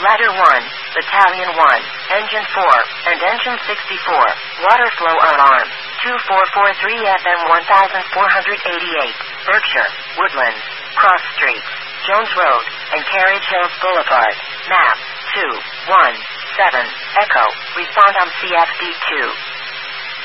Ladder 1, Battalion 1, Engine 4, and Engine 64, water flow alarm, 2443 FM 1488, Berkshire, Woodlands, Cross Street, Jones Road, and Carriage Hills Boulevard, map, 217, Echo, respond on CFD2.